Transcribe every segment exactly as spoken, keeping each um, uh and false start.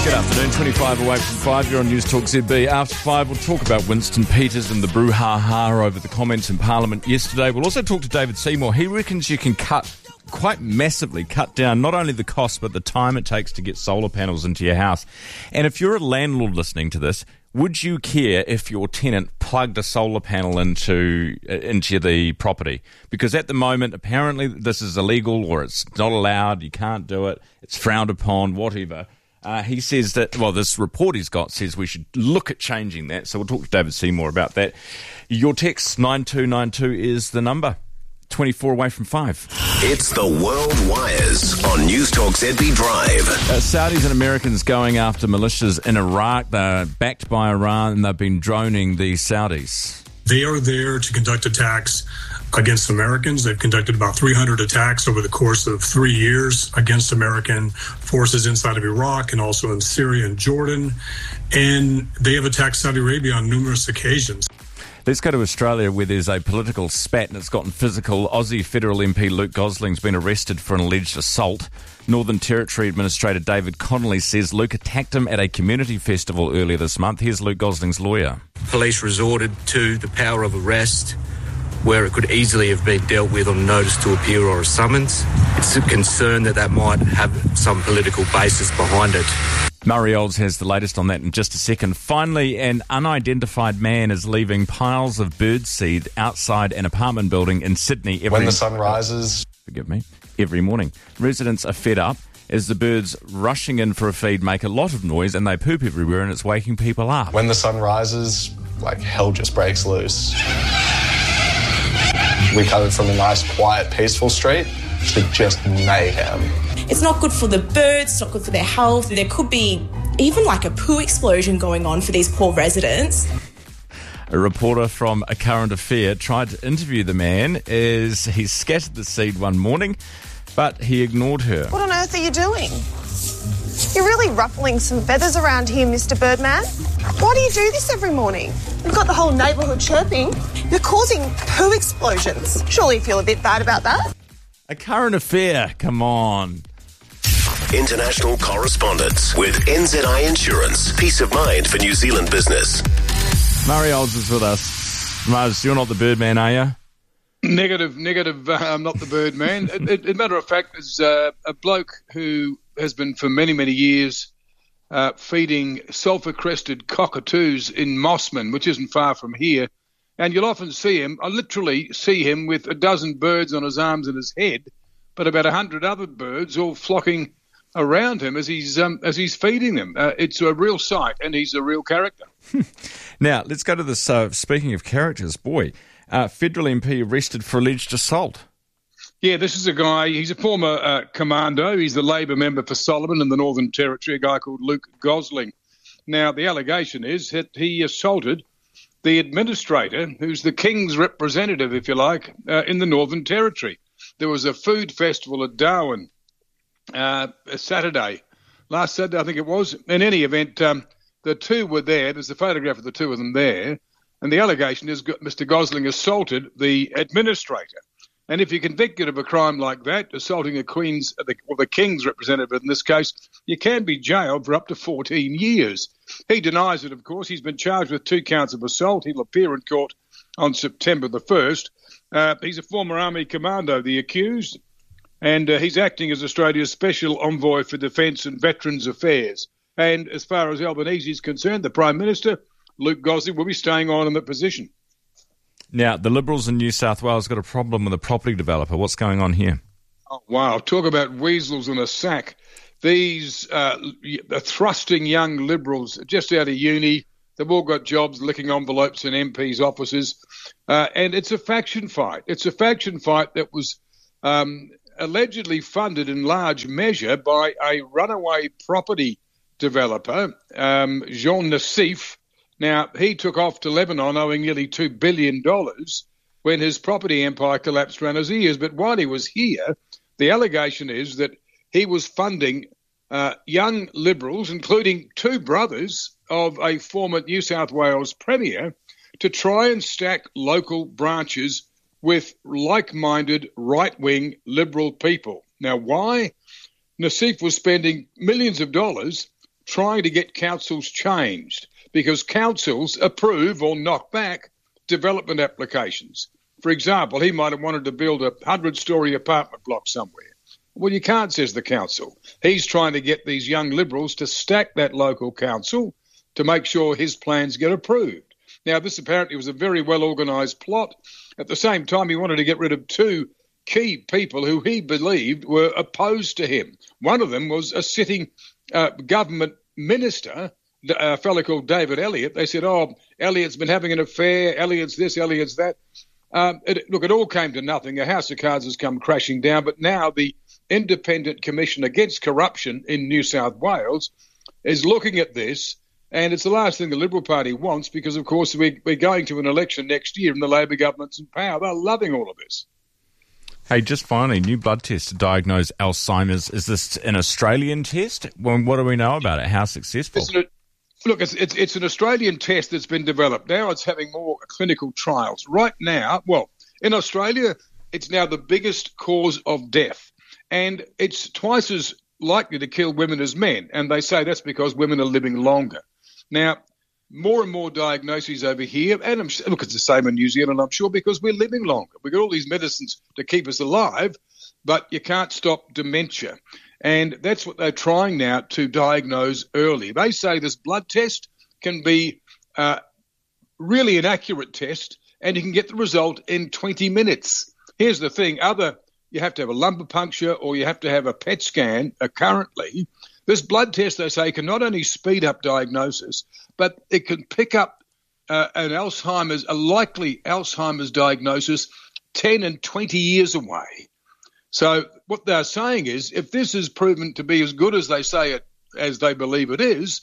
Good afternoon, twenty-five away from five. You're on News Talk Z B. After five, we'll talk about Winston Peters and the brouhaha over the comments in Parliament yesterday. We'll also talk to David Seymour. He reckons you can cut, quite massively, cut down not only the cost but the time it takes to get solar panels into your house. And if you're a landlord listening to this, would you care if your tenant plugged a solar panel into uh, into the property? Because at the moment, apparently this is illegal or it's not allowed, you can't do it, it's frowned upon, whatever. Uh, he says that, well, this report he's got says we should look at changing that. So we'll talk to David Seymour about that. Your text, nine two nine two, is the number. twenty-four away from five. It's the World Wires on News Talk Z B Drive. Uh, Saudis and Americans going after militias in Iraq. They're backed by Iran and they've been droning the Saudis. They are there to conduct attacks against Americans. They've conducted about three hundred attacks over the course of three years against American forces inside of Iraq and also in Syria and Jordan. And they have attacked Saudi Arabia on numerous occasions. Let's go to Australia, where there's a political spat and it's gotten physical. Aussie federal M P Luke Gosling's been arrested for an alleged assault. Northern Territory Administrator David Connolly says Luke attacked him at a community festival earlier this month. Here's Luke Gosling's lawyer. Police resorted to the power of arrest, where it could easily have been dealt with on notice to appear or a summons. It's a concern that that might have some political basis behind it. Murray Olds has the latest on that in just a second. Finally, an unidentified man is leaving piles of birdseed outside an apartment building in Sydney every... When the sun rises... Forgive me. Every morning. Residents are fed up as the birds rushing in for a feed make a lot of noise and they poop everywhere and it's waking people up. When the sun rises, like, hell just breaks loose. We covered from a nice, quiet, peaceful street to just mayhem. It's not good for the birds, it's not good for their health. There could be even like a poo explosion going on for these poor residents. A reporter from A Current Affair tried to interview the man as he scattered the seed one morning, but he ignored her. What on earth are you doing? You're really ruffling some feathers around here, Mister Birdman. Why do you do this every morning? You've got the whole neighbourhood chirping. You're causing poo explosions. Surely you feel a bit bad about that? A Current Affair, come on. International correspondence with N Z I Insurance. Peace of mind for New Zealand business. Murray Olds is with us. Mars, you're not the Birdman, are you? Negative, negative. Uh, I'm not the Birdman. As a matter of fact, there's uh, a bloke who has been for many, many years uh, feeding sulphur-crested cockatoos in Mossman, which isn't far from here. And you'll often see him, I literally see him with a dozen birds on his arms and his head, but about a hundred other birds all flocking around him as he's um, as he's feeding them. Uh, it's a real sight, and he's a real character. Now, let's go to this. Uh, speaking of characters, boy, uh, federal M P arrested for alleged assault. Yeah, this is a guy, he's a former uh, commando. He's the Labor member for Solomon in the Northern Territory, a guy called Luke Gosling. Now, the allegation is that he assaulted the administrator, who's the King's representative, if you like, uh, in the Northern Territory. There was a food festival at Darwin uh, a Saturday, last Saturday I think it was. In any event, um, the two were there. There's a photograph of the two of them there. And the allegation is Mister Gosling assaulted the administrator. And if you're convicted of a crime like that, assaulting a Queen's or the King's representative in this case, you can be jailed for up to fourteen years. He denies it, of course. He's been charged with two counts of assault. He'll appear in court on September the first. Uh, he's a former Army commando, the accused, and uh, he's acting as Australia's Special Envoy for Defence and Veterans Affairs. And as far as Albanese is concerned, the Prime Minister, Luke Gosling, will be staying on in that position. Now, the Liberals in New South Wales got a problem with a property developer. What's going on here? Oh, wow. Talk about weasels in a sack. These uh, thrusting young Liberals just out of uni, they've all got jobs licking envelopes in M Ps' offices. Uh, and it's a faction fight. It's a faction fight that was um, allegedly funded in large measure by a runaway property developer, um, Jean Nassif. Now, he took off to Lebanon owing nearly two billion dollars when his property empire collapsed around his ears. But while he was here, the allegation is that he was funding uh, young Liberals, including two brothers of a former New South Wales Premier, to try and stack local branches with like-minded right-wing Liberal people. Now, why? Nassif was spending millions of dollars trying to get councils changed because councils approve or knock back development applications. For example, he might have wanted to build a hundred-storey apartment block somewhere. Well, you can't, says the council. He's trying to get these young Liberals to stack that local council to make sure his plans get approved. Now, this apparently was a very well-organised plot. At the same time, he wanted to get rid of two key people who he believed were opposed to him. One of them was a sitting uh, government minister, a fellow called David Elliott. They said, oh, Elliott's been having an affair, Elliott's this, Elliott's that. Um, it, look, it all came to nothing. A house of cards has come crashing down, but now the Independent Commission Against Corruption in New South Wales is looking at this, and it's the last thing the Liberal Party wants because, of course, we, we're going to an election next year and the Labor government's in power. They're loving all of this. Hey, just finally, new blood test to diagnose Alzheimer's. Is this an Australian test? Well, what do we know about it? How successful? It's an, look, it's, it's, it's an Australian test that's been developed. Now it's having more clinical trials. Right now, well, in Australia, it's now the biggest cause of death. And it's twice as likely to kill women as men. And they say that's because women are living longer. Now, more and more diagnoses over here, and I'm, look, it's the same in New Zealand, I'm sure, because we're living longer. We've got all these medicines to keep us alive, but you can't stop dementia. And that's what they're trying now to diagnose early. They say this blood test can be uh, really an accurate test, and you can get the result in twenty minutes. Here's the thing. Other You have to have a lumbar puncture or you have to have a P E T scan uh, currently. This blood test, they say, can not only speed up diagnosis, but it can pick up uh, an Alzheimer's, a likely Alzheimer's diagnosis ten and twenty years away. So what they're saying is if this is proven to be as good as they say it, as they believe it is,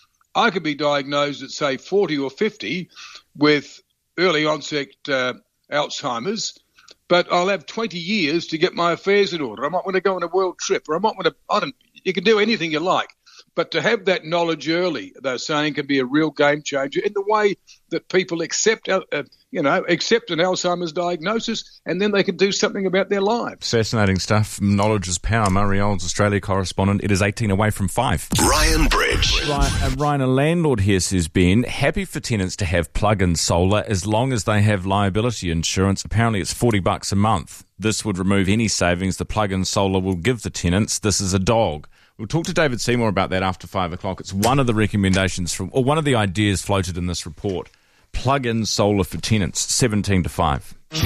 I could be diagnosed at, say, forty or fifty with early onset uh, Alzheimer's, but I'll have twenty years to get my affairs in order. I might want to go on a world trip, or I might want to, I don't, you can do anything you like. But to have that knowledge early, they're saying, can be a real game changer in the way that people accept, uh, you know, accept an Alzheimer's diagnosis, and then they can do something about their lives. Fascinating stuff. Knowledge is power. Murray Olds, Australia correspondent. It is eighteen away from five. Ryan Bridge. Ryan, uh, Ryan, a landlord here says, Ben, happy for tenants to have plug-in solar as long as they have liability insurance. Apparently it's forty bucks a month. This would remove any savings the plug-in solar will give the tenants. This is a dog. We'll talk to David Seymour about that after five o'clock. It's one of the recommendations from, or one of the ideas floated in this report. Plug-in solar for tenants, seventeen to five. For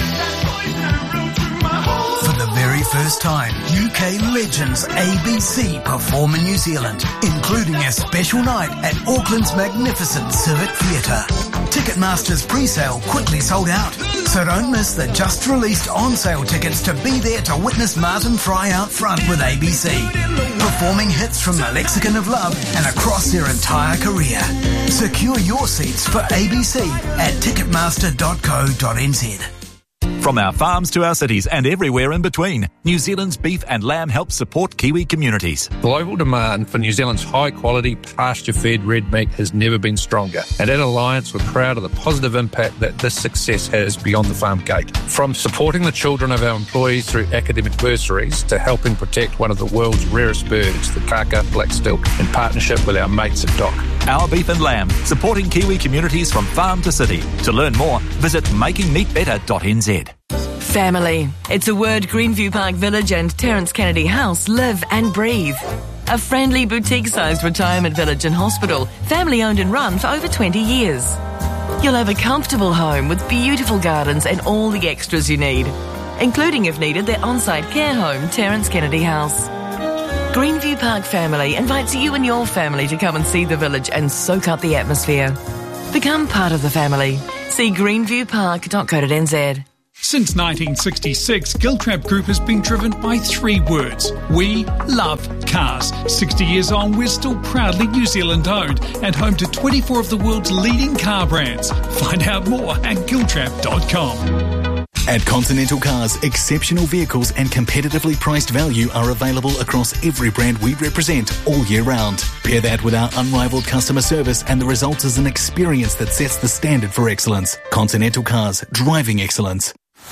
the very first time, U K legends A B C perform in New Zealand, including a special night at Auckland's magnificent Civic Theatre. Ticketmaster's pre-sale quickly sold out, so don't miss the just-released on-sale tickets to be there to witness Martin Fry out front with A B C, performing hits from the Lexicon of Love and across their entire career. Secure your seats for A B C at ticketmaster dot co dot n z. From our farms to our cities and everywhere in between, New Zealand's beef and lamb helps support Kiwi communities. Global demand for New Zealand's high-quality, pasture-fed red meat has never been stronger. And at Alliance, we're proud of the positive impact that this success has beyond the farm gate. From supporting the children of our employees through academic bursaries to helping protect one of the world's rarest birds, the Kaka black stilt, in partnership with our mates at D O C. Our beef and lamb, supporting Kiwi communities from farm to city. To learn more, visit making meat better dot n z. Family. It's a word Greenview Park Village and Terence Kennedy House live and breathe. A friendly boutique-sized retirement village and hospital, family-owned and run for over twenty years. You'll have a comfortable home with beautiful gardens and all the extras you need, including, if needed, their on-site care home, Terence Kennedy House. Greenview Park Family invites you and your family to come and see the village and soak up the atmosphere. Become part of the family. See greenview park dot co dot n z. Since nineteen sixty-six, Giltrap Group has been driven by three words. We love cars. sixty years on, we're still proudly New Zealand owned and home to twenty-four of the world's leading car brands. Find out more at giltrap dot com. At Continental Cars, exceptional vehicles and competitively priced value are available across every brand we represent all year round. Pair that with our unrivaled customer service and the result is an experience that sets the standard for excellence. Continental Cars, driving excellence.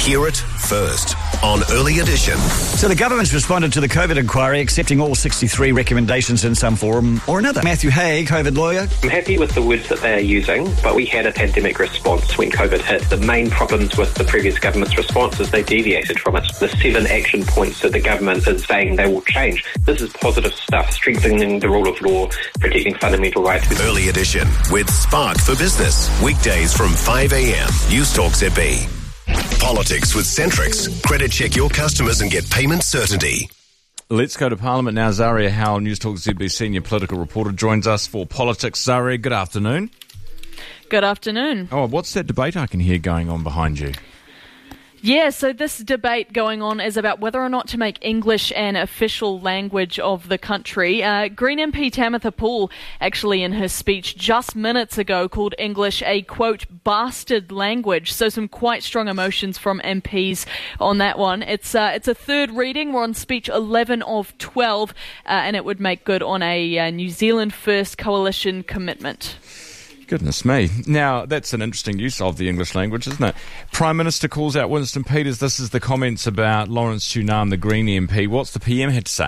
Hear it first on Early Edition. So the government's responded to the COVID inquiry, accepting all sixty-three recommendations in some form or another. Matthew Hay, COVID lawyer. I'm happy with the words that they are using, but we had a pandemic response when COVID hit. The main problems with the previous government's response is they deviated from it. The seven action points that the government is saying they will change. This is positive stuff, strengthening the rule of law, protecting fundamental rights. Early Edition with Spark for Business. Weekdays from five a.m. News Talk Z B. Politics with Centrix. Credit check your customers and get payment certainty. Let's go to Parliament now. Zaria Howell, News Talk Z B senior political reporter, joins us for politics. Zaria, good afternoon. Good afternoon. Oh, what's that debate I can hear going on behind you? Yeah, so this debate going on is about whether or not to make English an official language of the country. Uh, Green M P Tamitha Paul, actually in her speech just minutes ago, called English a, quote, bastard language. So some quite strong emotions from M Ps on that one. It's uh, it's a third reading. We're on speech eleven of twelve, uh, and it would make good on a uh, New Zealand First coalition commitment. Goodness me. Now, that's an interesting use of the English language, isn't it? Prime Minister calls out Winston Peters. This is the comments about Lawrence Shunan, the Green M P. What's the P M had to say?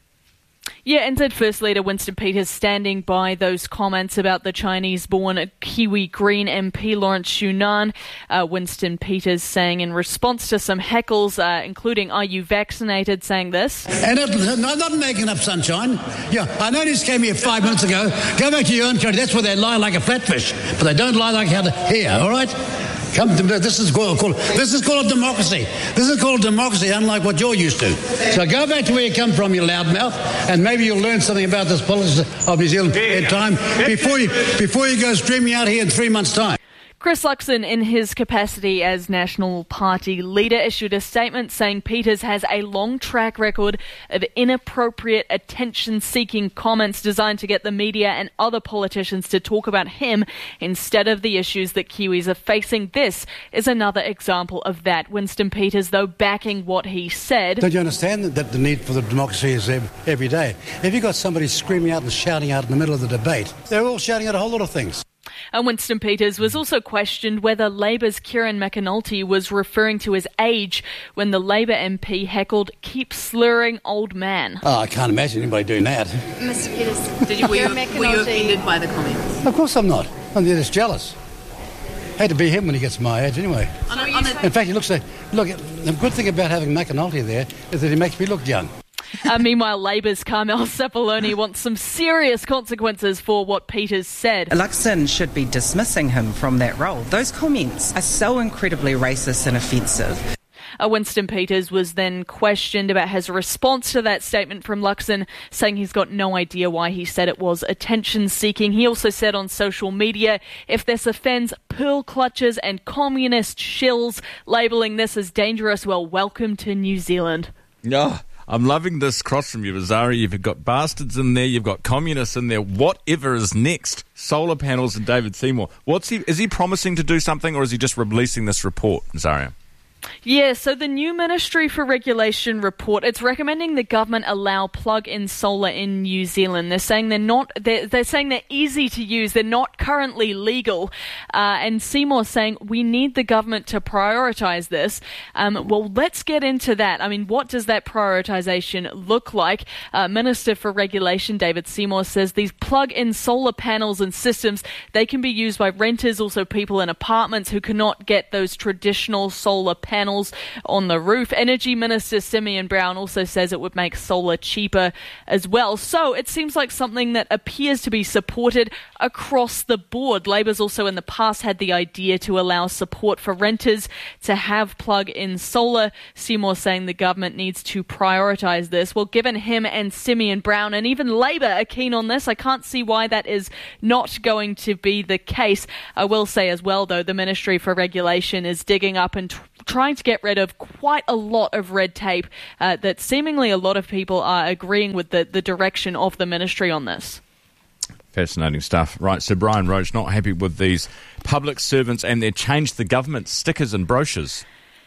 Yeah, N Z First Leader Winston Peters standing by those comments about the Chinese-born Kiwi Green M P Lawrence Shunan. Uh, Winston Peters saying in response to some heckles, uh, including "Are you vaccinated?" saying this. And it, no, not making up sunshine. Yeah, I noticed came here five minutes ago. Go back to your own country. That's where they lie like a flatfish, but they don't lie like how to here. All right. Come to, this is called, called this is called democracy. This is called democracy, unlike what you're used to. So go back to where you come from, you loudmouth, and maybe you'll learn something about this politics of New Zealand in time before you before you go streaming out here in three months' time. Chris Luxon, in his capacity as National Party leader, issued a statement saying Peters has a long track record of inappropriate attention-seeking comments designed to get the media and other politicians to talk about him instead of the issues that Kiwis are facing. This is another example of that. Winston Peters, though, backing what he said. Don't you understand that the need for the democracy is every day? If you've got somebody screaming out and shouting out in the middle of the debate, they're all shouting out a whole lot of things. And Winston Peters was also questioned whether Labour's Kieran McAnulty was referring to his age when the Labour M P heckled, "Keep slurring, old man." Oh, I can't imagine anybody doing that. Mister Peters, did you, were, you, were you offended by the comments? Of course I'm not. I'm just jealous. Hate to be him when he gets my age anyway. On a, on a... In fact, he looks like, look, the good thing about having McAnulty there is that he makes me look young. Uh, meanwhile, Labour's Carmel Cipollone wants some serious consequences for what Peters said. Luxon should be dismissing him from that role. Those comments are so incredibly racist and offensive. Uh, Winston Peters was then questioned about his response to that statement from Luxon, saying he's got no idea why he said it was attention-seeking. He also said on social media, if this offends pearl clutchers and communist shills, labelling this as dangerous, well, welcome to New Zealand. Oh. I'm loving this cross from you, Azari. You've got bastards in there, you've got communists in there. Whatever is next? Solar panels and David Seymour. What's he? Is he promising to do something, or is he just releasing this report, Azaria? Yeah, so the new Ministry for Regulation report, it's recommending the government allow plug-in solar in New Zealand. They're saying they're not, they're, they're saying they're easy to use, they're not currently legal. Uh, and Seymour saying we need the government to prioritise this. Um, well, let's get into that. I mean, what does that prioritisation look like? Uh, Minister for Regulation David Seymour says these plug-in solar panels and systems, they can be used by renters, also people in apartments who cannot get those traditional solar panels. panels on the roof. Energy Minister Simeon Brown also says it would make solar cheaper as well. So it seems like something that appears to be supported across the board. Labour's also in the past had the idea to allow support for renters to have plug-in solar. Seymour saying the government needs to prioritise this. Well, given him and Simeon Brown and even Labour are keen on this, I can't see why that is not going to be the case. I will say as well, though, the Ministry for Regulation is digging up and t- trying to get rid of quite a lot of red tape uh, that seemingly a lot of people are agreeing with the, the direction of the ministry on this. Fascinating stuff. Right, so Brian Roche not happy with these public servants and their change the government stickers and brochures.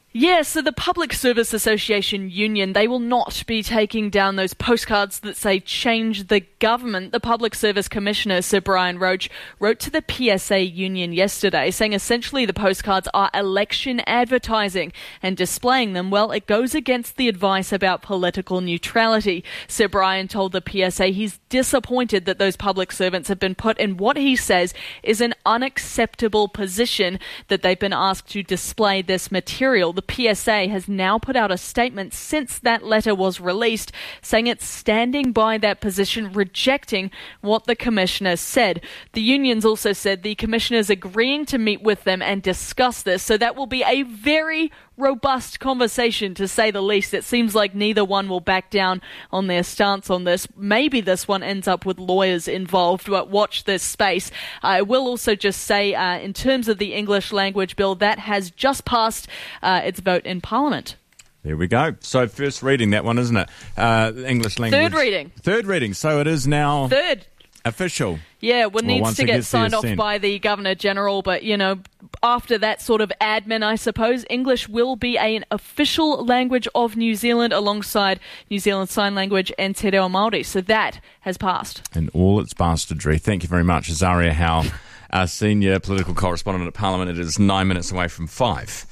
Yeah, so the Public Service Association Union, they will not be taking down those postcards that say change the government. The Public Service Commissioner, Sir Brian Roche, wrote to the P S A Union yesterday saying essentially the postcards are election advertising, and displaying them, well, it goes against the advice about political neutrality. Sir Brian told the P S A he's disappointed that those public servants have been put in what he says is an unacceptable position, that they've been asked to display this material. The P S A has now put out a statement since that letter was released, saying it's standing by that position, rejecting what the Commissioner said. The unions also said the Commissioner's agreeing to meet with them and discuss this, so that will be a very robust conversation, to say the least. It seems like neither one will back down on their stance on this. Maybe this one ends up with lawyers involved, but watch this space. I will also just say, uh, in terms of the English language bill, that has just passed uh, its vote in Parliament. There we go. So first reading, that one, isn't it? Uh, English language. Third reading. Third reading. So it is now... Third. Official. Yeah, well, needs well, to get signed off by the Governor-General, but, you know, after that sort of admin, I suppose, English will be an official language of New Zealand alongside New Zealand Sign Language and Te Reo Māori. So that has passed. And all its bastardry. Thank you very much, Azaria Howe, our senior political correspondent at Parliament. It is nine minutes away from five.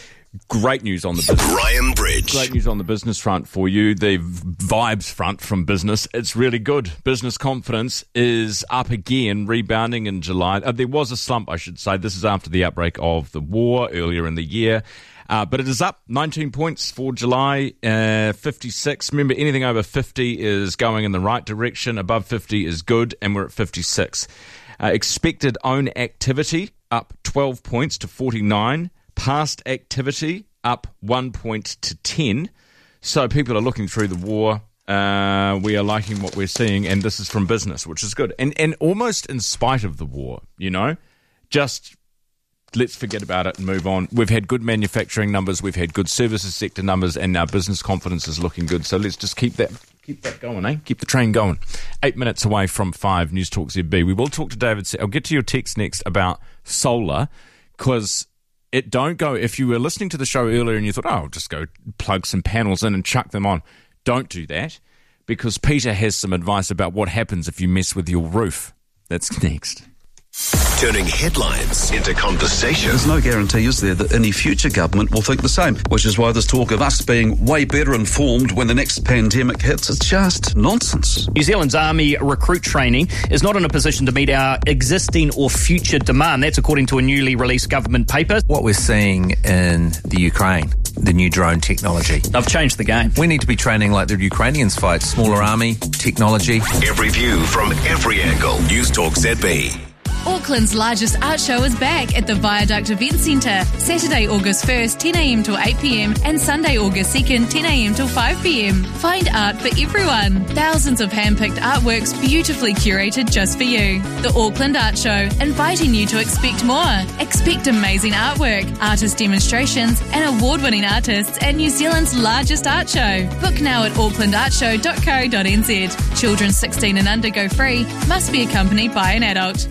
Great news on the business. Ryan Bridge. Great news on the business front for you. The vibes front from business. It's really good. Business confidence is up again, rebounding in July. Uh, there was a slump, I should say. This is after the outbreak of the war earlier in the year. Uh, but it is up nineteen points for July, uh, fifty-six. Remember, anything over fifty is going in the right direction. Above fifty is good, and we're at fifty-six. Uh, expected own activity up twelve points to forty-nine. Past activity up one point to ten. So people are looking through the war. Uh, we are liking what we're seeing, and this is from business, which is good. And and almost in spite of the war, you know, just let's forget about it and move on. We've had good manufacturing numbers, we've had good services sector numbers, and our business confidence is looking good. So let's just keep that keep that going, eh? Keep the train going. Eight minutes away from five, News Talk Z B. We will talk to David. I'll get to your text next about solar, because it don't go, if you were listening to the show earlier and you thought, oh, I'll just go plug some panels in and chuck them on. Don't do that, because Peter has some advice about what happens if you mess with your roof. That's next. Turning headlines into conversation. There's no guarantee, is there, that any future government will think the same, which is why this talk of us being way better informed when the next pandemic hits is just nonsense. New Zealand's Army recruit training is not in a position to meet our existing or future demand. That's according to a newly released government paper. What we're seeing in the Ukraine, the new drone technology. They've changed the game. We need to be training like the Ukrainians fight. Smaller army, technology. Every view from every angle. News Talk Z B. Auckland's largest art show is back at the Viaduct Event Centre, Saturday, August first, ten a.m. till eight p.m, and Sunday, August second, ten a.m. till five p.m. Find art for everyone. Thousands of hand-picked artworks beautifully curated just for you. The Auckland Art Show, inviting you to expect more. Expect amazing artwork, artist demonstrations, and award-winning artists at New Zealand's largest art show. Book now at auckland art show dot co dot n z. Children sixteen and under go free, must be accompanied by an adult.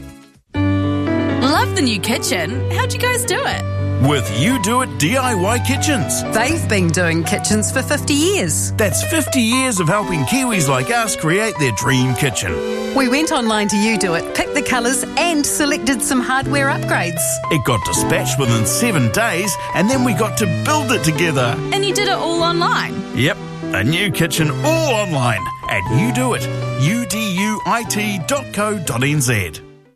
Love the new kitchen. How'd you guys do it? With You Do It D I Y Kitchens. They've been doing kitchens for fifty years. That's fifty years of helping Kiwis like us create their dream kitchen. We went online to You Do It, picked the colours and selected some hardware upgrades. It got dispatched within seven days and then we got to build it together. And you did it all online? Yep, a new kitchen all online at You Do It, U D U I T dot co dot n z.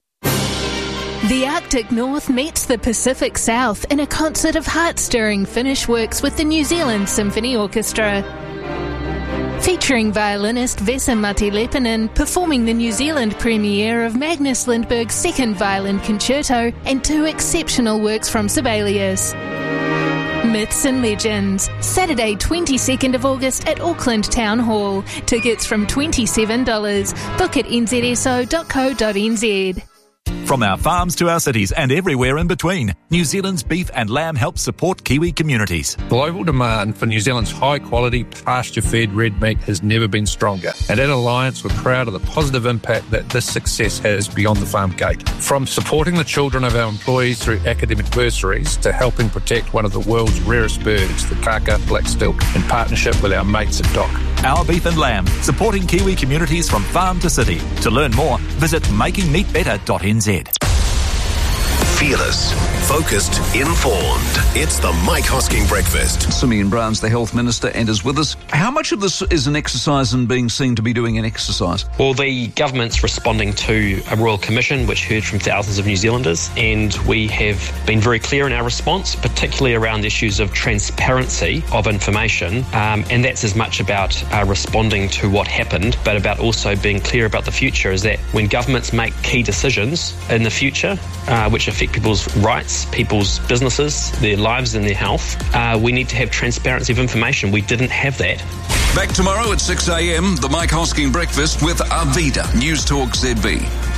The Arctic North meets the Pacific South in a concert of heart-stirring Finnish works with the New Zealand Symphony Orchestra. Featuring violinist Vesa-Matti Leppänen performing the New Zealand premiere of Magnus Lindberg's second violin concerto and two exceptional works from Sibelius. Myths and Legends, Saturday twenty-second of August at Auckland Town Hall. Tickets from twenty-seven dollars. Book at n z s o dot co dot n z. From our farms to our cities and everywhere in between, New Zealand's beef and lamb help support Kiwi communities. Global demand for New Zealand's high-quality, pasture-fed red meat has never been stronger. And at Alliance, we're proud of the positive impact that this success has beyond the farm gate. From supporting the children of our employees through academic bursaries to helping protect one of the world's rarest birds, the kaka black stilt, in partnership with our mates at D O C. Our beef and lamb, supporting Kiwi communities from farm to city. To learn more, visit making meat better dot n z. Fearless, focused, informed. It's the Mike Hosking Breakfast. Simeon Brown's the health minister and is with us. How much of this is an exercise in being seen to be doing an exercise? Well, the government's responding to a Royal Commission which heard from thousands of New Zealanders, and we have been very clear in our response, particularly around issues of transparency of information, um, and that's as much about uh, responding to what happened, but about also being clear about the future, is that when governments make key decisions in the future, uh, which affect people's rights, people's businesses, their lives and their health, uh, we need to have transparency of information. We didn't have that. Back tomorrow at six a.m, the Mike Hosking Breakfast with Arvida, News Talk Z B.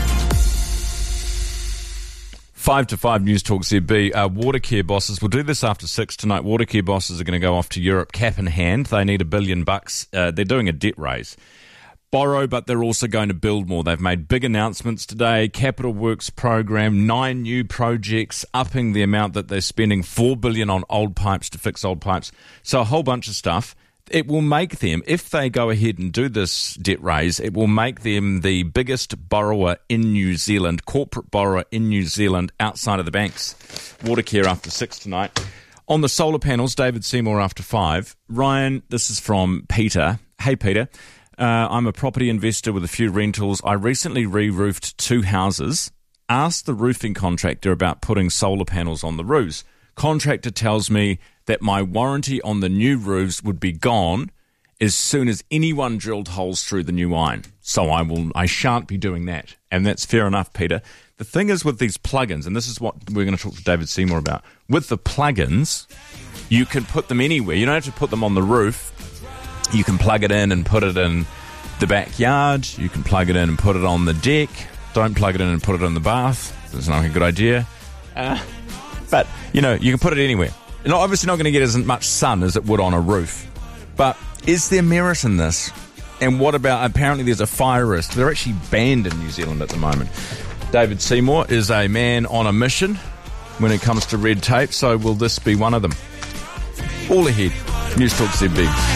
Five to five News Talk Z B. Uh, Watercare bosses, we'll do this after six tonight. Watercare bosses are going to go off to Europe cap in hand. They need a billion bucks. Uh, they're doing a debt raise. Borrow, but they're also going to build more. They've made big announcements today. Capital Works program, nine new projects, upping the amount that they're spending, four billion dollars on old pipes to fix old pipes. So a whole bunch of stuff. It will make them, if they go ahead and do this debt raise, it will make them the biggest borrower in New Zealand, corporate borrower in New Zealand outside of the banks. Watercare after six tonight. On the solar panels, David Seymour after five. Ryan, this is from Peter. Hey, Peter. Uh, I'm a property investor with a few rentals. I recently re-roofed two houses. Asked the roofing contractor about putting solar panels on the roofs. Contractor tells me that my warranty on the new roofs would be gone as soon as anyone drilled holes through the new iron. So I will, I shan't be doing that. And that's fair enough, Peter. The thing is with these plugins, and this is what we're going to talk to David Seymour about. With the plugins, you can put them anywhere. You don't have to put them on the roof. You can plug it in and put it in the backyard. You can plug it in and put it on the deck. Don't plug it in and put it in the bath. That's not a good idea. Uh, but, you know, you can put it anywhere. You're not, obviously not going to get as much sun as it would on a roof. But is there merit in this? And what about, apparently there's a fire risk. They're actually banned in New Zealand at the moment. David Seymour is a man on a mission when it comes to red tape. So will this be one of them? All ahead. News Talk Z B.